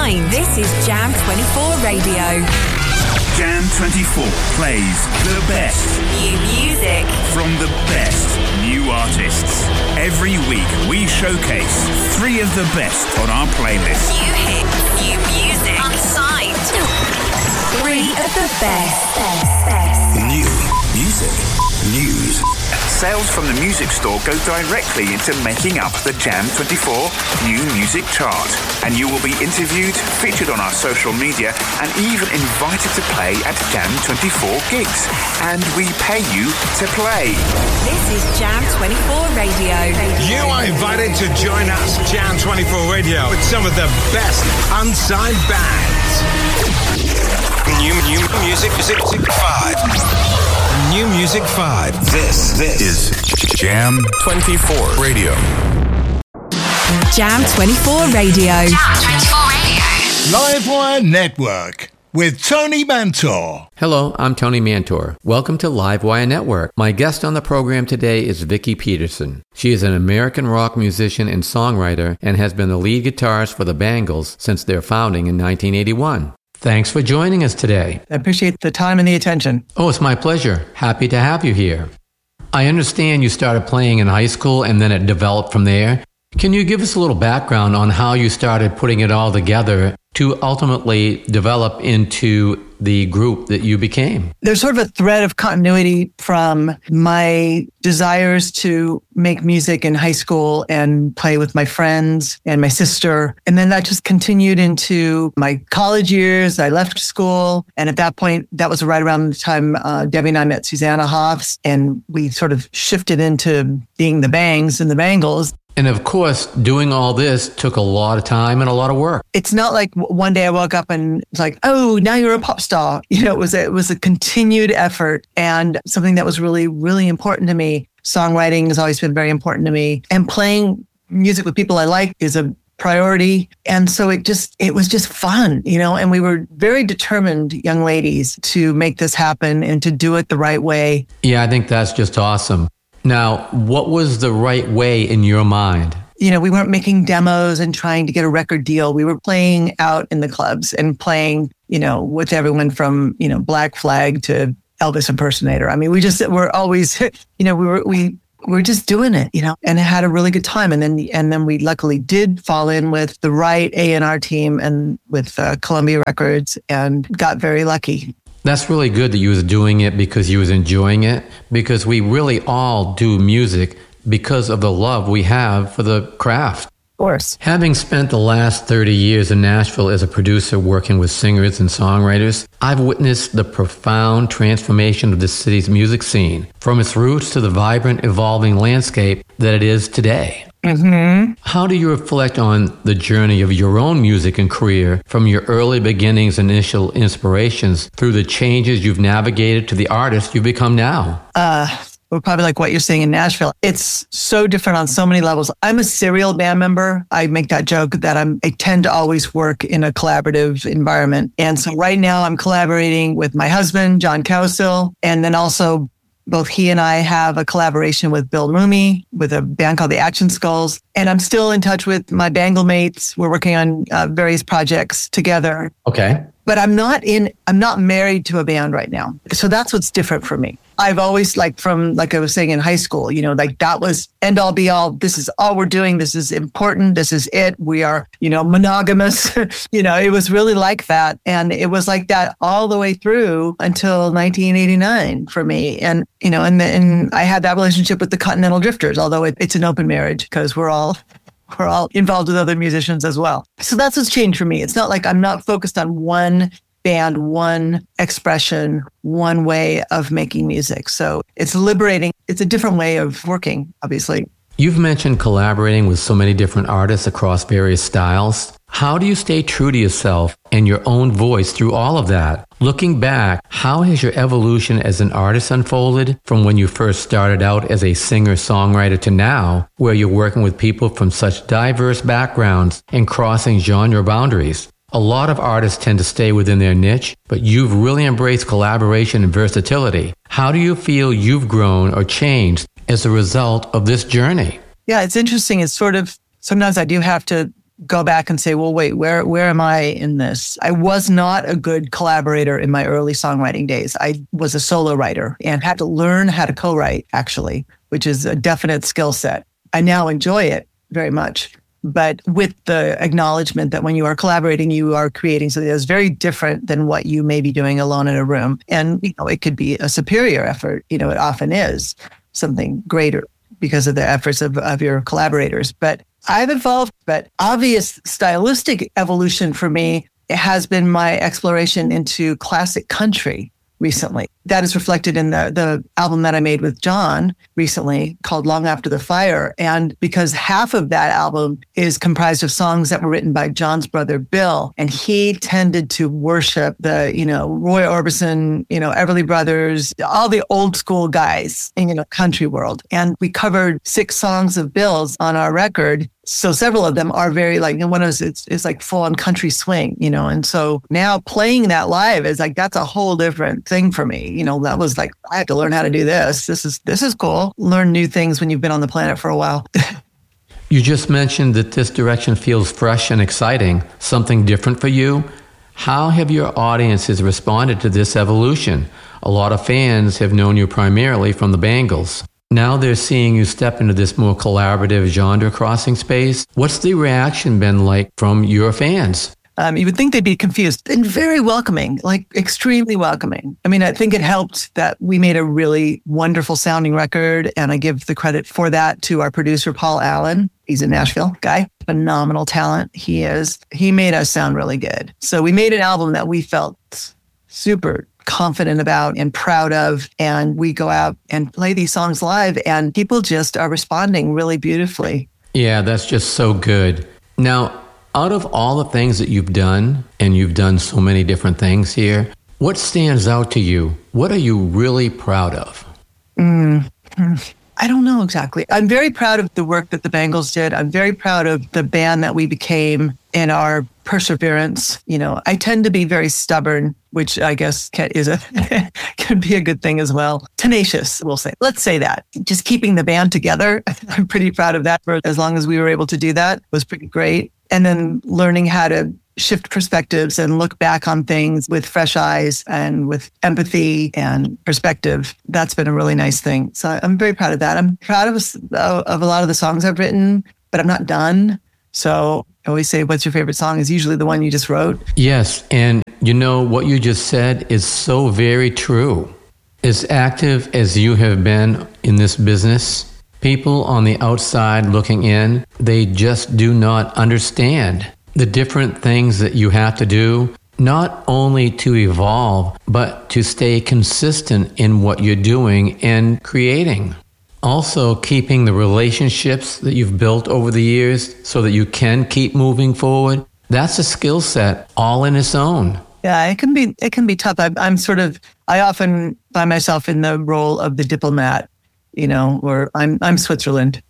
mind. This is Jam 24 Radio. Jam 24 plays the best New music from the best new artists. Every week we showcase 3 of the best on our playlist. New hits, new music, unsigned. 3 of the best. New music news. Sales from the music store go directly into making up the Jam 24 New Music Chart. And you will be interviewed, featured on our social media, and even invited to play at Jam 24 gigs. And we pay you to play. This is Jam 24 Radio. You are invited to join us, Jam 24 Radio, with some of the best unsigned bands. New Music 5. New Music 5. This is Jam 24 Radio. Jam 24 Radio. Jam 24 Radio. Livewire Network with Tony Mantor. Hello, I'm Tony Mantor. Welcome to Livewire Network. My guest on the program today is Vicki Peterson. She is an American rock musician and songwriter and has been the lead guitarist for the Bangles since their founding in 1981. Thanks for joining us today. I appreciate the time and the attention. Oh, it's my pleasure. Happy to have you here. I understand you started playing in high school and then it developed from there. Can you give us a little background on how you started putting it all together to ultimately develop into the group that you became? There's sort of a thread of continuity from my desires to make music in high school and play with my friends and my sister. And then that just continued into my college years. I left school. And at that point, that was right around the time Debbie and I met Susanna Hoffs. And we sort of shifted into being the Bangs and the Bangles. And of course, doing all this took a lot of time and a lot of work. It's not like one day I woke up and it's like, oh, now you're a pop star. You know, it was a continued effort and something that was really, really important to me. Songwriting has always been very important to me. And playing music with people I like is a priority. And so it was just fun, you know, and we were very determined young ladies to make this happen and to do it the right way. Yeah, I think that's just awesome. Now, what was the right way in your mind? You know, we weren't making demos and trying to get a record deal. We were playing out in the clubs and playing, you know, with everyone from, you know, Black Flag to Elvis impersonator. I mean, we're always, you know, we were just doing it, you know, and had a really good time. And then we luckily did fall in with the right A&R team and with Columbia Records and got very lucky. That's really good that you was doing it because you was enjoying it, because we really all do music because of the love we have for the craft. Of course. Having spent the last 30 years in Nashville as a producer working with singers and songwriters, I've witnessed the profound transformation of the city's music scene, from its roots to the vibrant, evolving landscape that it is today. Mm-hmm. How do you reflect on the journey of your own music and career from your early beginnings, initial inspirations, through the changes you've navigated to the artist you've become now? We're probably like what you're seeing in Nashville. It's so different on so many levels. I'm a serial band member. I make that joke that I tend to always work in a collaborative environment. And so right now I'm collaborating with my husband, John Cowsill, and then also both he and I have a collaboration with Bill Rumi with a band called the Action Skulls. And I'm still in touch with my Bangle mates. We're working on various projects together. Okay. But I'm not married to a band right now. So that's what's different for me. I've always like I was saying in high school, you know, like that was end all be all. This is all we're doing. This is important. This is it. We are, you know, monogamous. You know, it was really like that. And it was like that all the way through until 1989 for me. And, you know, and I had that relationship with the Continental Drifters, although it's an open marriage because we're all involved with other musicians as well. So that's what's changed for me. It's not like I'm not focused on one band, one expression, one way of making music. So it's liberating. It's a different way of working, obviously. You've mentioned collaborating with so many different artists across various styles. How do you stay true to yourself and your own voice through all of that? Looking back, how has your evolution as an artist unfolded from when you first started out as a singer-songwriter to now, where you're working with people from such diverse backgrounds and crossing genre boundaries? A lot of artists tend to stay within their niche, but you've really embraced collaboration and versatility. How do you feel you've grown or changed as a result of this journey? Yeah, it's interesting. It's sort of, sometimes I do have to go back and say, well, wait, where am I in this? I was not a good collaborator in my early songwriting days. I was a solo writer and had to learn how to co-write, actually, which is a definite skill set. I now enjoy it very much, but with the acknowledgement that when you are collaborating, you are creating something that's very different than what you may be doing alone in a room. And, it could be a superior effort. It often is something greater because of the efforts of your collaborators. But I've evolved, but obvious stylistic evolution for me has been my exploration into classic country recently. That is reflected in the album that I made with John recently called Long After the Fire. And because half of that album is comprised of songs that were written by John's brother, Bill, and he tended to worship the, Roy Orbison, Everly Brothers, all the old school guys in, country world. And we covered 6 songs of Bill's on our record. So several of them are very one of it's like full on country swing, and so now playing that live is that's a whole different thing for me. That was I had to learn how to do this. This is cool. Learn new things when you've been on the planet for a while. You just mentioned that this direction feels fresh and exciting, something different for you. How have your audiences responded to this evolution? A lot of fans have known you primarily from the Bangles. Now they're seeing you step into this more collaborative genre-crossing space. What's the reaction been like from your fans? You would think they'd be confused and very welcoming, extremely welcoming. I mean, I think it helped that we made a really wonderful sounding record, and I give the credit for that to our producer, Paul Allen. He's a Nashville guy, phenomenal talent. He is. He made us sound really good. So we made an album that we felt super confident about and proud of. And we go out and play these songs live, and people just are responding really beautifully. Yeah, that's just so good. Now, out of all the things that you've done, and you've done so many different things here, what stands out to you? What are you really proud of? I don't know exactly. I'm very proud of the work that the Bangles did. I'm very proud of the band that we became and our perseverance. I tend to be very stubborn, which I guess can be a good thing as well. Tenacious, we'll say. Let's say that. Just keeping the band together. I'm pretty proud of that. For as long as we were able to do that was pretty great. And then learning how to shift perspectives and look back on things with fresh eyes and with empathy and perspective. That's been a really nice thing. So I'm very proud of that. I'm proud of a lot of the songs I've written, but I'm not done. So I always say, what's your favorite song is usually the one you just wrote. Yes. And what you just said is so very true. As active as you have been in this business, people on the outside looking in, they just do not understand the different things that you have to do, not only to evolve, but to stay consistent in what you're doing and creating. Also, keeping the relationships that you've built over the years so that you can keep moving forward. That's a skill set all in its own. Yeah, it can be tough. I often find myself in the role of the diplomat, where I'm Switzerland.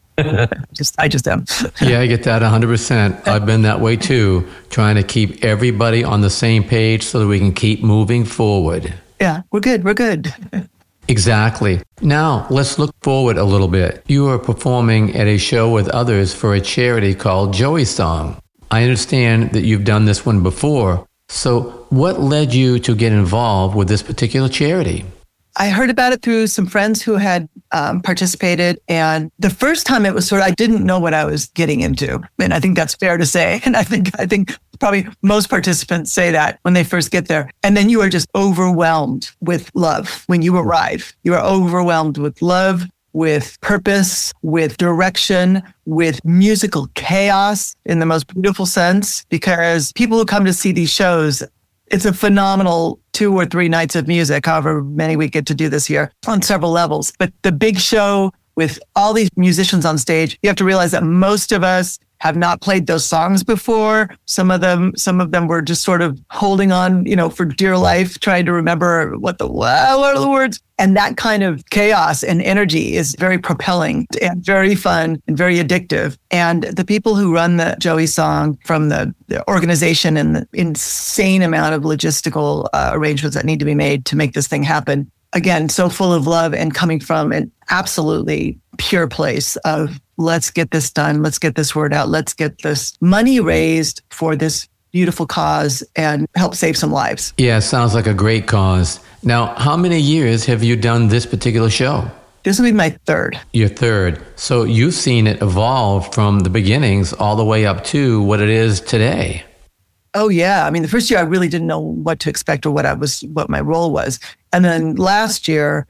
I just am. Yeah, I get that 100%. I've been that way too, trying to keep everybody on the same page so that we can keep moving forward. Yeah, we're good. Exactly. Now, let's look forward a little bit. You are performing at a show with others for a charity called Joey Song. I understand that you've done this one before. So what led you to get involved with this particular charity? I heard about it through some friends who had participated. And the first time it was I didn't know what I was getting into. And I think that's fair to say. And I think probably most participants say that when they first get there. And then you are just overwhelmed with love when you arrive. You are overwhelmed with love, with purpose, with direction, with musical chaos in the most beautiful sense, because people who come to see these shows, it's a phenomenal 2 or 3 nights of music, however many we get to do this year, on several levels. But the big show with all these musicians on stage, you have to realize that most of us have not played those songs before. Some of them were just sort of holding on, for dear life, trying to remember what are the words. And that kind of chaos and energy is very propelling and very fun and very addictive. And the people who run the Joey Song, from the organization and the insane amount of logistical arrangements that need to be made to make this thing happen, again, so full of love and coming from an absolutely pure place of let's get this done. Let's get this word out. Let's get this money raised for this beautiful cause and help save some lives. Yeah, sounds like a great cause. Now, how many years have you done this particular show? This will be my third. Your third. So you've seen it evolve from the beginnings all the way up to what it is today. Oh, yeah. I mean, the first year I really didn't know what to expect or what my role was. And then last year,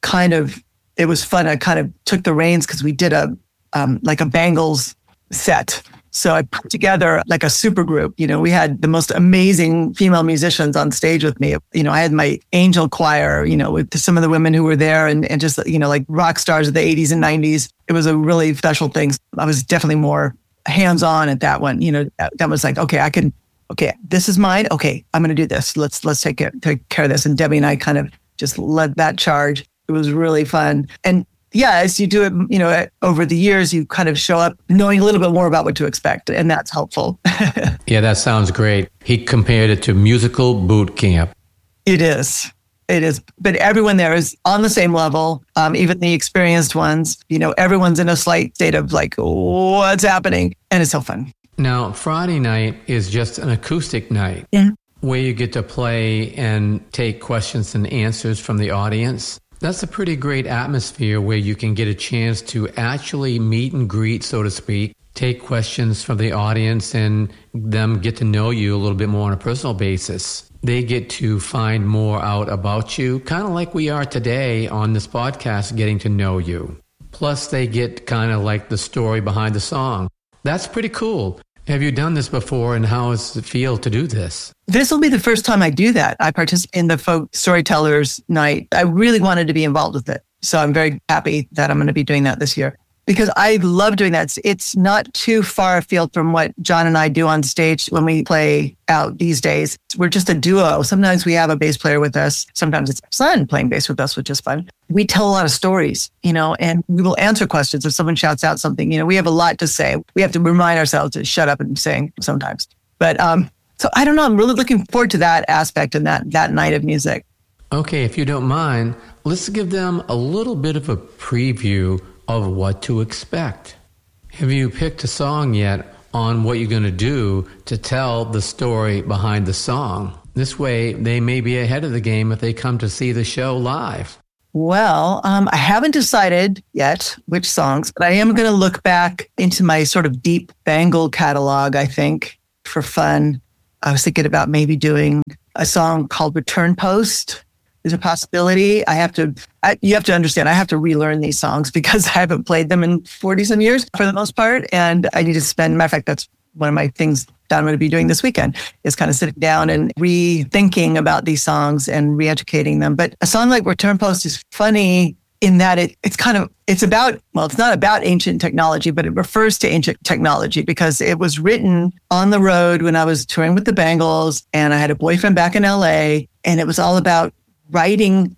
it was fun. I kind of took the reins because we did a Bangles set. So I put together like a super group. We had the most amazing female musicians on stage with me. I had my angel choir, with some of the women who were there and just, like rock stars of the 80s and 90s. It was a really special thing. I was definitely more hands-on at that one. That was like, okay, this is mine. Okay, I'm going to do this. Let's take care of this. And Debbie and I kind of just led that charge. It was really fun. And yeah, as you do it, over the years, you kind of show up knowing a little bit more about what to expect, and that's helpful. Yeah, that sounds great. He compared it to musical boot camp. It is. But everyone there is on the same level, even the experienced ones. Everyone's in a slight state of like, what's happening? And it's so fun. Now, Friday night is just an acoustic night. Yeah. Where you get to play and take questions and answers from the audience. That's a pretty great atmosphere where you can get a chance to actually meet and greet, so to speak, take questions from the audience and them get to know you a little bit more on a personal basis. They get to find more out about you, kind of like we are today on this podcast, getting to know you. Plus, they get kind of like the story behind the song. That's pretty cool. Have you done this before, and how does it feel to do this? This will be the first time I do that. I participate in the Folk Storytellers Night. I really wanted to be involved with it. So I'm very happy that I'm going to be doing that this year because I love doing that. It's not too far afield from what John and I do on stage when we play out these days. We're just a duo. Sometimes we have a bass player with us. Sometimes it's our son playing bass with us, which is fun. We tell a lot of stories, and we will answer questions if someone shouts out something. We have a lot to say. We have to remind ourselves to shut up and sing sometimes. But so I don't know. I'm really looking forward to that aspect and that night of music. Okay, if you don't mind, let's give them a little bit of a preview of what to expect. Have you picked a song yet on what you're going to do to tell the story behind the song? This way, they may be ahead of the game if they come to see the show live. Well, I haven't decided yet which songs, but I am going to look back into my sort of deep Bangle catalog, I think, for fun. I was thinking about maybe doing a song called Return Post. There's a possibility. You have to understand, I have to relearn these songs because I haven't played them in 40 some years for the most part. And I need to matter of fact, that's one of my things that I'm going to be doing this weekend is kind of sitting down and rethinking about these songs and re-educating them. But a song like Return Post is funny in that it's not about ancient technology, but it refers to ancient technology because it was written on the road when I was touring with the Bangles and I had a boyfriend back in LA, and it was all about writing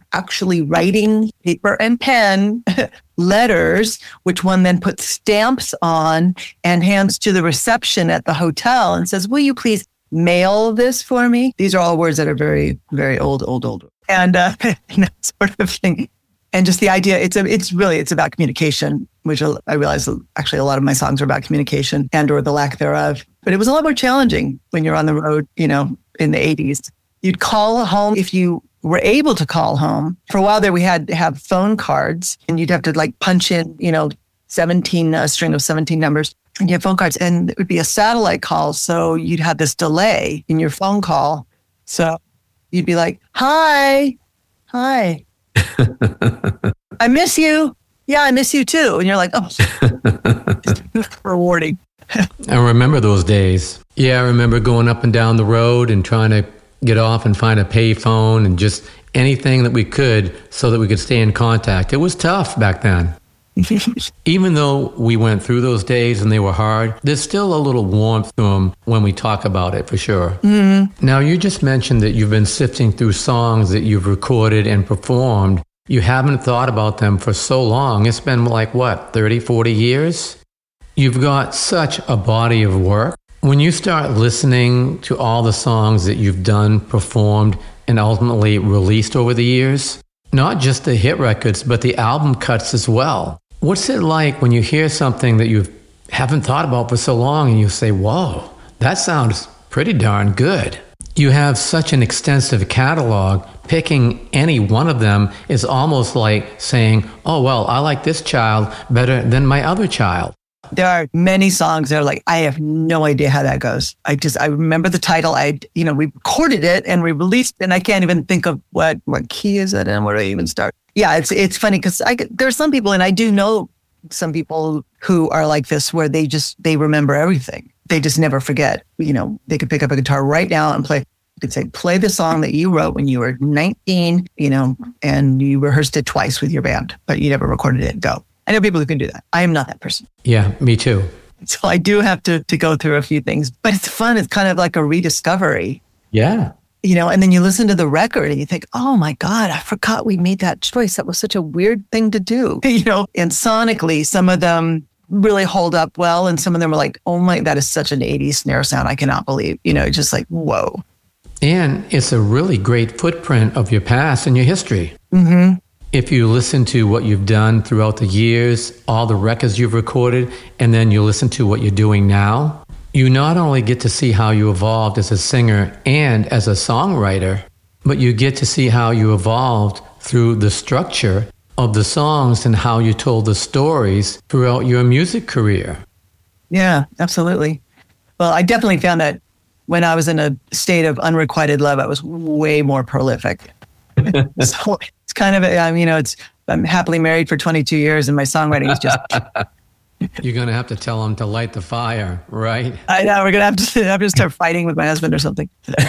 paper and pen letters, which one then puts stamps on and hands to the reception at the hotel and says, will you please mail this for me? These are all words that are very, very old. And that sort of thing. And just the idea, it's about communication, which I realize actually a lot of my songs are about communication and or the lack thereof. But it was a lot more challenging when you're on the road, in the 80s. You'd call home if you were able to call home. For a while there, we had to have phone cards and you'd have to like punch in, 17, a string of 17 numbers and you have phone cards and it would be a satellite call. So you'd have this delay in your phone call. So you'd be like, hi. I miss you. Yeah, I miss you too. And you're like, oh, rewarding. I remember those days. Yeah, I remember going up and down the road and trying to get off and find a pay phone and just anything that we could so that we could stay in contact. It was tough back then. Even though we went through those days and they were hard, there's still a little warmth to them when we talk about it, for sure. Mm-hmm. Now, you just mentioned that you've been sifting through songs that you've recorded and performed. You haven't thought about them for so long. It's been 30, 40 years? You've got such a body of work. When you start listening to all the songs that you've done, performed, and ultimately released over the years, not just the hit records, but the album cuts as well, What's it like when you hear something that you haven't thought about for so long and you say, whoa, that sounds pretty darn good? You have such an extensive catalog. Picking any one of them is almost like saying, oh, well, I like this child better than my other child. There are many songs that are like, I have no idea how that goes. I remember the title. We recorded it and we released it, and I can't even think of what key is it and where do I even start? Yeah, it's funny because there's some people, and I do know some people who are like this, where they remember everything. They just never forget. They could pick up a guitar right now and play. You could say, play the song that you wrote when you were 19, and you rehearsed it twice with your band, but you never recorded it. Go. I know people who can do that. I am not that person. Yeah, me too. So I do have to go through a few things, but it's fun. It's kind of like a rediscovery. Yeah. And then you listen to the record and you think, oh my God, I forgot we made that choice. That was such a weird thing to do. And sonically, some of them really hold up well. And some of them are like, oh my, that is such an 80s snare sound. I cannot believe, just like, whoa. And it's a really great footprint of your past and your history. Mm-hmm. If you listen to what you've done throughout the years, all the records you've recorded, and then you listen to what you're doing now, you not only get to see how you evolved as a singer and as a songwriter, but you get to see how you evolved through the structure of the songs and how you told the stories throughout your music career. Yeah, absolutely. Well, I definitely found that when I was in a state of unrequited love, I was way more prolific. So it's kind of, I'm happily married for 22 years and my songwriting is just... You're going to have to tell him to light the fire, right? I know, we're going to have to start fighting with my husband or something.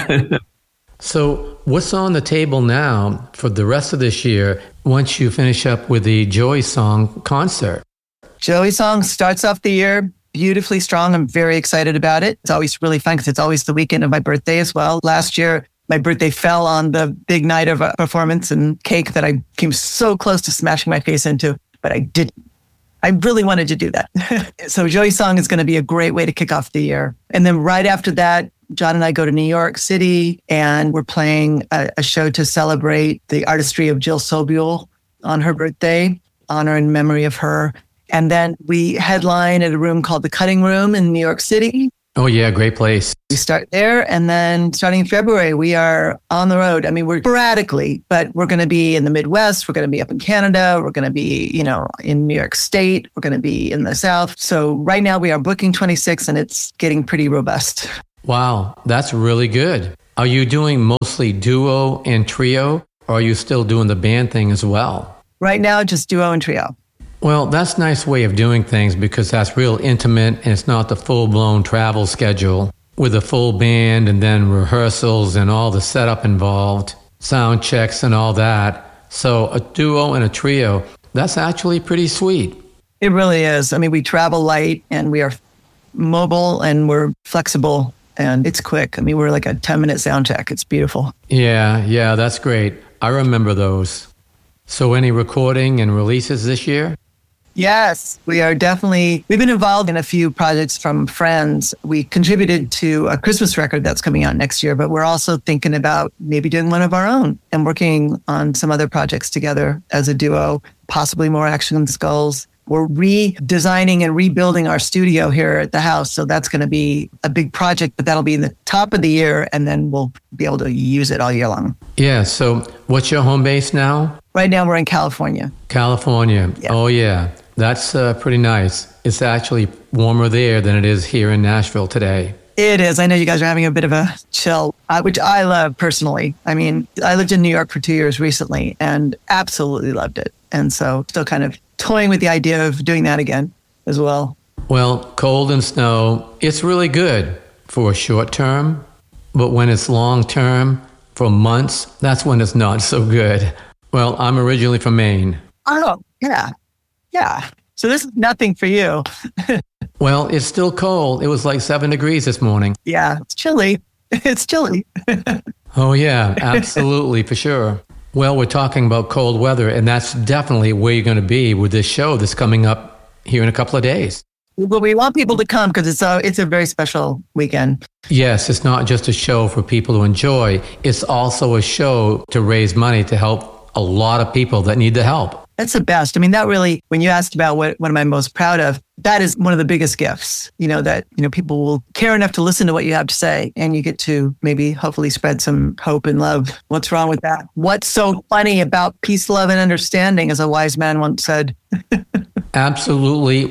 So what's on the table now for the rest of this year once you finish up with the Joey Song concert? Joey Song starts off the year beautifully strong. I'm very excited about it. It's always really fun because it's always the weekend of my birthday as well. Last year, my birthday fell on the big night of a performance and cake that I came so close to smashing my face into, but I didn't. I really wanted to do that. So Joey Song is going to be a great way to kick off the year. And then right after that, John and I go to New York City and we're playing a show to celebrate the artistry of Jill Sobule on her birthday, honor and memory of her. And then we headline at a room called The Cutting Room in New York City. Oh, yeah, great place. We start there, and then starting in February, we are on the road. I mean, we're sporadically, but we're going to be in the Midwest. We're going to be up in Canada. We're going to be, in New York State. We're going to be in the South. So right now we are booking 26, and it's getting pretty robust. Wow, that's really good. Are you doing mostly duo and trio, or are you still doing the band thing as well? Right now, just duo and trio. Well, that's a nice way of doing things because that's real intimate and it's not the full-blown travel schedule with a full band and then rehearsals and all the setup involved, sound checks and all that. So a duo and a trio, that's actually pretty sweet. It really is. I mean, we travel light and we are mobile and we're flexible and it's quick. I mean, we're like a 10-minute sound check. It's beautiful. Yeah, that's great. I remember those. So any recording and releases this year? Yes, we are definitely, we've been involved in a few projects from friends. We contributed to a Christmas record that's coming out next year, but we're also thinking about maybe doing one of our own and working on some other projects together as a duo, possibly more Action Skulls. We're redesigning and rebuilding our studio here at the house. So that's going to be a big project, but that'll be in the top of the year and then we'll be able to use it all year long. Yeah. So what's your home base now? Right now we're in California. California. Yeah. Oh, yeah. That's pretty nice. It's actually warmer there than it is here in Nashville today. It is. I know you guys are having a bit of a chill, which I love personally. I mean, I lived in New York for 2 years recently and absolutely loved it. And so still kind of toying with the idea of doing that again as well. Well, cold and snow, it's really good for a short term, but when it's long term, for months, that's when it's not so good. Well, I'm originally from Maine. Oh, yeah. Yeah. So this is nothing for you. Well, it's still cold. It was like 7 degrees this morning. Yeah, it's chilly. It's chilly. Oh, yeah, absolutely, for sure. Well, we're talking about cold weather, and that's definitely where you're going to be with this show that's coming up here in a couple of days. Well, we want people to come because it's a very special weekend. Yes, it's not just a show for people to enjoy. It's also a show to raise money to help a lot of people that need the help. That's the best. I mean, that really, when you asked about what am I most proud of, that is one of the biggest gifts, that, people will care enough to listen to what you have to say, and you get to maybe hopefully spread some hope and love. What's wrong with that? What's so funny about peace, love, and understanding, as a wise man once said? Absolutely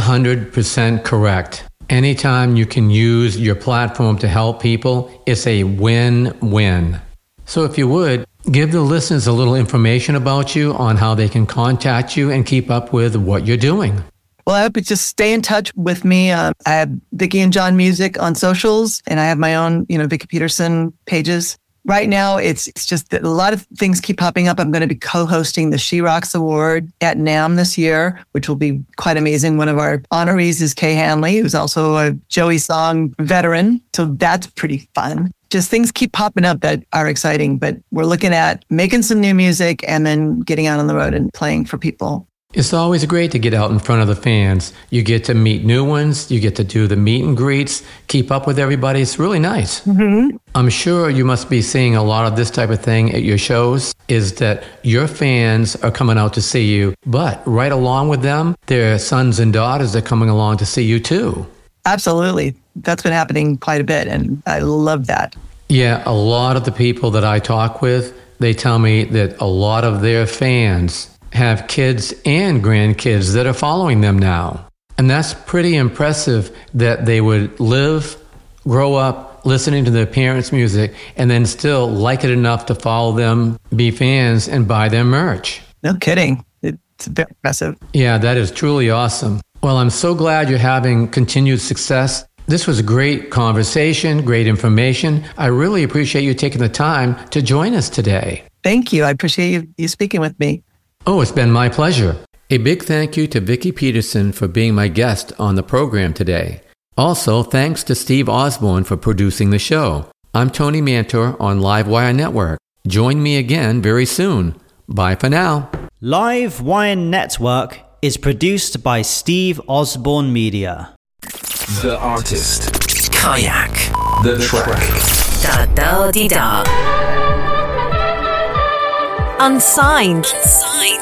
100% correct. Anytime you can use your platform to help people, it's a win-win. So if you would, give the listeners a little information about you on how they can contact you and keep up with what you're doing. Well, I hope you just stay in touch with me. I have Vicki and John Music on socials, and I have my own, Vicki Peterson pages. Right now, it's just that a lot of things keep popping up. I'm going to be co-hosting the She Rocks Award at NAMM this year, which will be quite amazing. One of our honorees is Kay Hanley, who's also a Joey Song veteran. So that's pretty fun. Just things keep popping up that are exciting, but we're looking at making some new music and then getting out on the road and playing for people. It's always great to get out in front of the fans. You get to meet new ones. You get to do the meet and greets, keep up with everybody. It's really nice. Mm-hmm. I'm sure you must be seeing a lot of this type of thing at your shows, is that your fans are coming out to see you, but right along with them, their sons and daughters are coming along to see you too. Absolutely. That's been happening quite a bit, and I love that. Yeah, a lot of the people that I talk with, they tell me that a lot of their fans have kids and grandkids that are following them now. And that's pretty impressive that they would live, grow up listening to their parents' music, and then still like it enough to follow them, be fans, and buy their merch. No kidding. It's very impressive. Yeah, that is truly awesome. Well, I'm so glad you're having continued success. This was a great conversation, great information. I really appreciate you taking the time to join us today. Thank you. I appreciate you speaking with me. Oh, it's been my pleasure. A big thank you to Vicki Peterson for being my guest on the program today. Also, thanks to Steve Osborne for producing the show. I'm Tony Mantor on Livewire Network. Join me again very soon. Bye for now. Livewire Network is produced by Steve Osborne Media. The artist. Kayak. The track. Da da dee da. Unsigned.